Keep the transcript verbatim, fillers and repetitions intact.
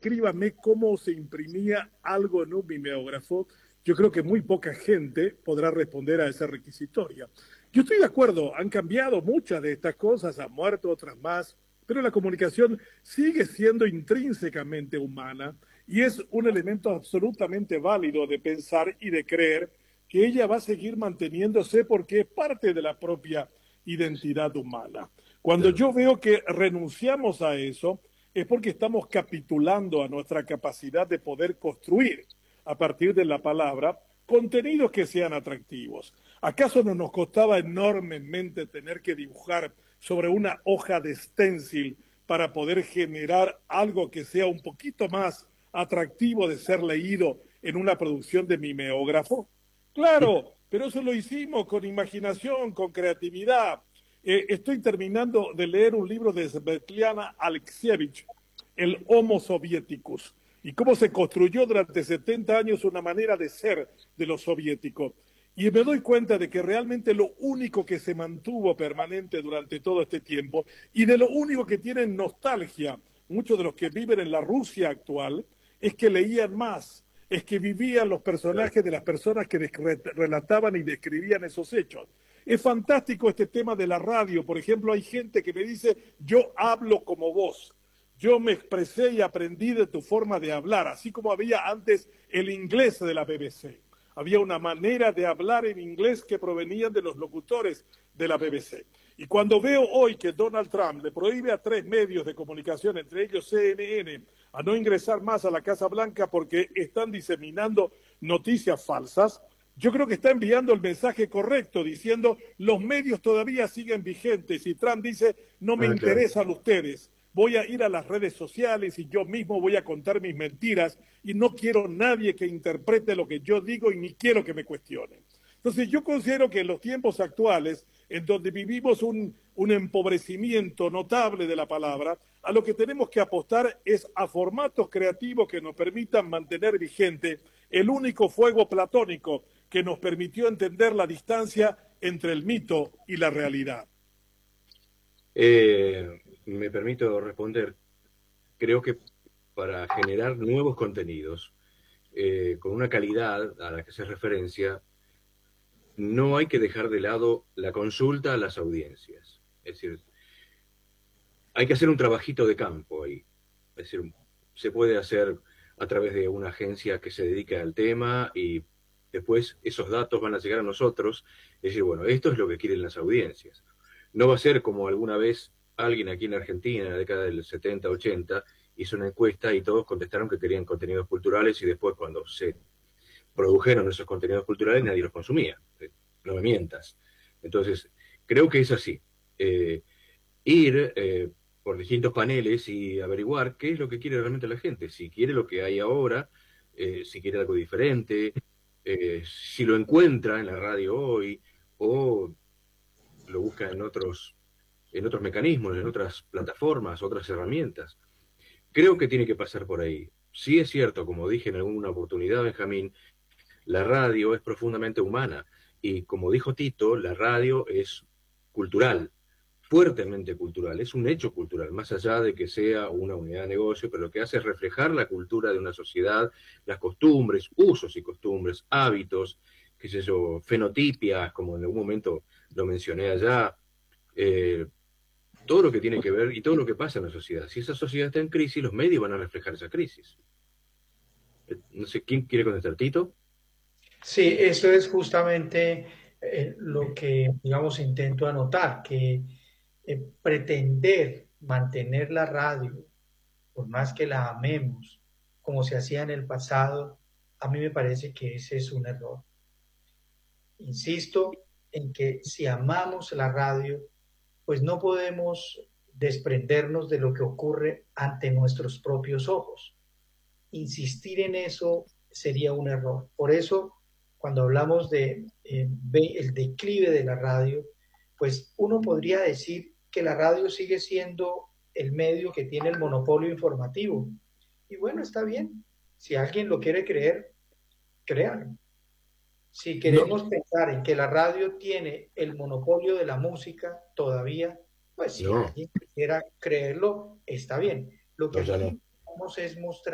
descríbame cómo se imprimía algo en un mimeógrafo, yo creo que muy poca gente podrá responder a esa requisitoria. Yo estoy de acuerdo, han cambiado muchas de estas cosas, han muerto otras más, pero la comunicación sigue siendo intrínsecamente humana y es un elemento absolutamente válido de pensar y de creer que ella va a seguir manteniéndose porque es parte de la propia identidad humana. Cuando Claro. yo veo que renunciamos a eso, es porque estamos capitulando a nuestra capacidad de poder construir a partir de la palabra contenidos que sean atractivos. ¿Acaso no nos costaba enormemente tener que dibujar sobre una hoja de stencil para poder generar algo que sea un poquito más atractivo de ser leído en una producción de mimeógrafo? Claro, pero eso lo hicimos con imaginación, con creatividad. Eh, estoy terminando de leer un libro de Svetlana Alexievich, El Homo Sovieticus, y cómo se construyó durante setenta años una manera de ser de los soviéticos. Y me doy cuenta de que realmente lo único que se mantuvo permanente durante todo este tiempo y de lo único que tienen nostalgia muchos de los que viven en la Rusia actual es que leían más, es que vivían los Claro. personajes de las personas que relataban y describían esos hechos. Es fantástico este tema de la radio. Por ejemplo, hay gente que me dice, yo hablo como vos. Yo me expresé y aprendí de tu forma de hablar, así como había antes el inglés de la B B C. Había una manera de hablar en inglés que provenía de los locutores de la B B C. Y cuando veo hoy que Donald Trump le prohíbe a tres medios de comunicación, entre ellos C N N, a no ingresar más a la Casa Blanca porque están diseminando noticias falsas, yo creo que está enviando el mensaje correcto, diciendo los medios todavía siguen vigentes y Trump dice no me Ah, claro. interesan ustedes. Voy a ir a las redes sociales y yo mismo voy a contar mis mentiras y no quiero nadie que interprete lo que yo digo y ni quiero que me cuestionen. Entonces yo considero que en los tiempos actuales, en donde vivimos un, un empobrecimiento notable de la palabra, a lo que tenemos que apostar es a formatos creativos que nos permitan mantener vigente el único fuego platónico que nos permitió entender la distancia entre el mito y la realidad. Eh, me permito responder. Creo que para generar nuevos contenidos eh, con una calidad a la que se referencia, no hay que dejar de lado la consulta a las audiencias. Es decir, hay que hacer un trabajito de campo ahí. Es decir, se puede hacer a través de una agencia que se dedica al tema y después esos datos van a llegar a nosotros. Es decir, bueno, esto es lo que quieren las audiencias. No va a ser como alguna vez alguien aquí en Argentina, en la década del setenta, ochenta, hizo una encuesta y todos contestaron que querían contenidos culturales y después cuando se produjeron esos contenidos culturales nadie los consumía. No me mientas. Entonces, creo que es así. Eh, ir eh, por distintos paneles y averiguar qué es lo que quiere realmente la gente. Si quiere lo que hay ahora, eh, si quiere algo diferente, eh, si lo encuentra en la radio hoy o lo busca en otros, en otros mecanismos, en otras plataformas, otras herramientas. Creo que tiene que pasar por ahí. Sí es cierto, como dije en alguna oportunidad, Benjamín, la radio es profundamente humana y como dijo Tito, la radio es cultural, fuertemente cultural, es un hecho cultural, más allá de que sea una unidad de negocio, pero lo que hace es reflejar la cultura de una sociedad, las costumbres, usos y costumbres, hábitos, qué sé yo, fenotipias, como en algún momento lo mencioné allá, eh, todo lo que tiene que ver y todo lo que pasa en la sociedad. Si esa sociedad está en crisis, los medios van a reflejar esa crisis. Eh, No sé, ¿quién quiere contestar? ¿Tito? Sí, eso es justamente eh, lo que, digamos, intento anotar, que eh, pretender mantener la radio, por más que la amemos, como se hacía en el pasado, a mí me parece que ese es un error. Insisto en que si amamos la radio, pues no podemos desprendernos de lo que ocurre ante nuestros propios ojos. Insistir en eso sería un error. Por eso, cuando hablamos de eh, el declive de la radio, pues uno podría decir que la radio sigue siendo el medio que tiene el monopolio informativo. Y bueno, está bien. Si alguien lo quiere creer, créanlo. Si No, queremos pensar en que la radio tiene el monopolio de la música todavía, pues si No, alguien quisiera creerlo, está bien. Lo que no, ya aquí no. vamos es mostrar